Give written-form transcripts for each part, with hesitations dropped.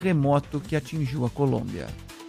terremoto que atingiu a Colômbia.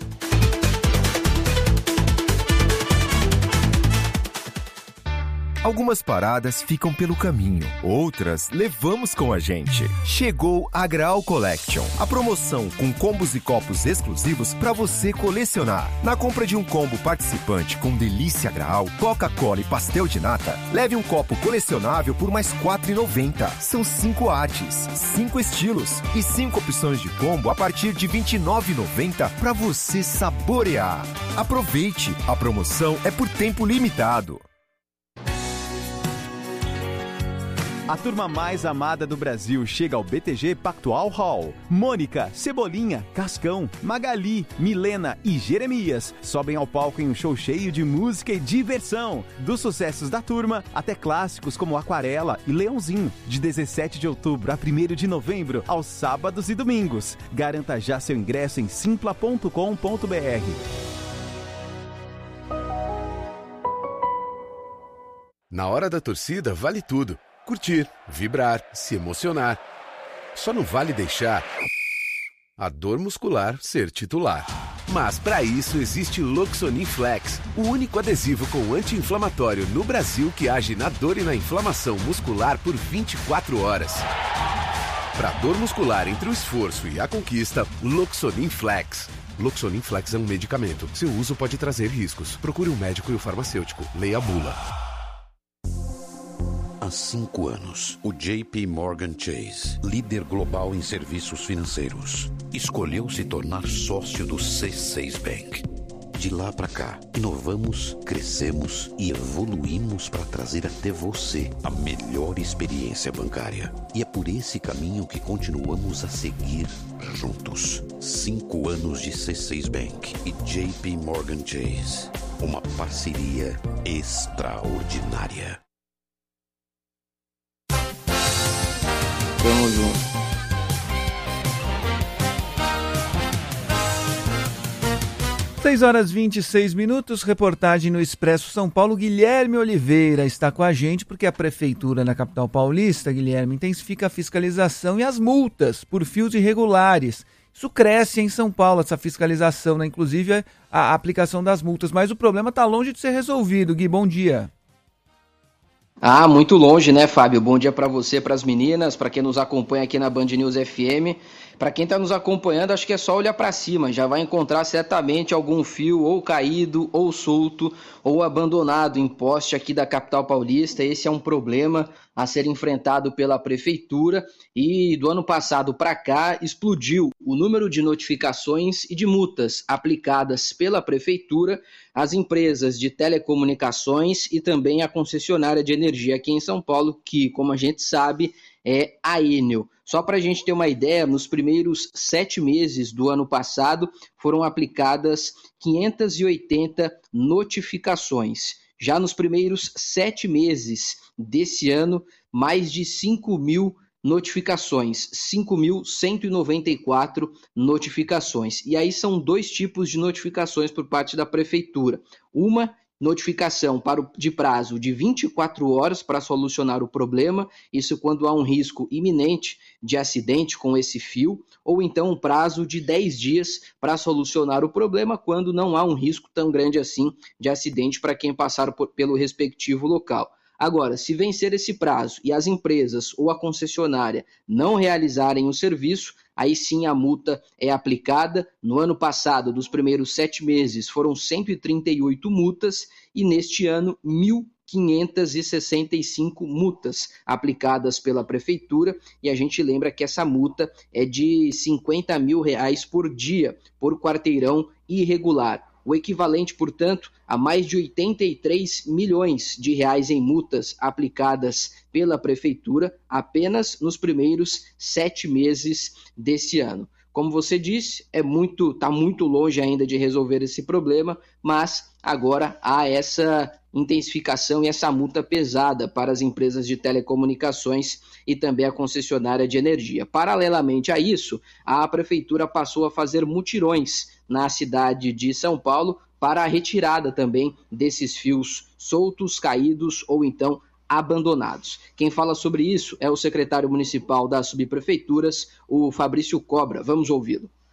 Algumas paradas ficam pelo caminho, outras levamos com a gente. Chegou a Graal Collection, a promoção com combos e copos exclusivos para você colecionar. Na compra de um combo participante com delícia Graal, Coca-Cola e pastel de nata, leve um copo colecionável por mais R$ 4,90. São 5 artes, 5 estilos e 5 opções de combo a partir de R$ 29,90 para você saborear. Aproveite, a promoção é por tempo limitado. A turma mais amada do Brasil chega ao BTG Pactual Hall. Mônica, Cebolinha, Cascão, Magali, Milena e Jeremias sobem ao palco em um show cheio de música e diversão. Dos sucessos da turma até clássicos como Aquarela e Leãozinho. De 17 de outubro a 1º de novembro, aos sábados e domingos. Garanta já seu ingresso em simpla.com.br. Na hora da torcida, vale tudo. Curtir, vibrar, se emocionar. Só não vale deixar a dor muscular ser titular. Mas para isso existe Loxonin Flex, o único adesivo com anti-inflamatório no Brasil que age na dor e na inflamação muscular por 24 horas. Para dor muscular entre o esforço e a conquista, Loxonin Flex. Loxonin Flex é um medicamento. Seu uso pode trazer riscos. Procure um médico e o farmacêutico. Leia a bula. Há 5 anos, o JP Morgan Chase, líder global em serviços financeiros, escolheu se tornar sócio do C6 Bank. De lá para cá, inovamos, crescemos e evoluímos para trazer até você a melhor experiência bancária. E é por esse caminho que continuamos a seguir juntos. 5 anos de C6 Bank e JP Morgan Chase. Uma parceria extraordinária. Vamos junto. Seis horas 26 minutos, reportagem no Expresso São Paulo. Guilherme Oliveira está com a gente porque a Prefeitura na capital paulista, Guilherme, intensifica a fiscalização e as multas por fios irregulares. Isso cresce em São Paulo, essa fiscalização, né? Inclusive a aplicação das multas. Mas o problema está longe de ser resolvido. Gui, bom dia. Muito longe, né, Fábio? Bom dia para você, para as meninas, para quem nos acompanha aqui na Band News FM. Para quem está nos acompanhando, acho que é só olhar para cima, já vai encontrar certamente algum fio ou caído, ou solto, ou abandonado em poste aqui da capital paulista. Esse é um problema a ser enfrentado pela Prefeitura e do ano passado para cá explodiu o número de notificações e de multas aplicadas pela Prefeitura às empresas de telecomunicações e também à concessionária de energia aqui em São Paulo, que, como a gente sabe, é a Enel. Só para a gente ter uma ideia, nos primeiros 7 meses do ano passado foram aplicadas 580 notificações. Já nos primeiros 7 meses desse ano, mais de 5.000 notificações, 5.194 notificações. E aí são 2 tipos de notificações por parte da Prefeitura. Uma notificação de prazo de 24 horas para solucionar o problema, isso quando há um risco iminente de acidente com esse fio, ou então um prazo de 10 dias para solucionar o problema quando não há um risco tão grande assim de acidente para quem passar pelo respectivo local. Agora, se vencer esse prazo e as empresas ou a concessionária não realizarem o serviço, aí sim a multa é aplicada. No ano passado, dos primeiros 7 meses, foram 138 multas e neste ano, 1.565 multas aplicadas pela Prefeitura. E a gente lembra que essa multa é de R$50 mil por dia por quarteirão irregular. O equivalente, portanto, a mais de 83 milhões de reais em multas aplicadas pela Prefeitura apenas nos primeiros 7 meses desse ano. Como você disse, está muito longe ainda de resolver esse problema, mas agora há essa intensificação e essa multa pesada para as empresas de telecomunicações e também a concessionária de energia. Paralelamente a isso, a Prefeitura passou a fazer mutirões na cidade de São Paulo para a retirada também desses fios soltos, caídos ou então abandonados. Quem fala sobre isso é o secretário municipal das subprefeituras, o Fabrício Cobra. Vamos ouvi-lo.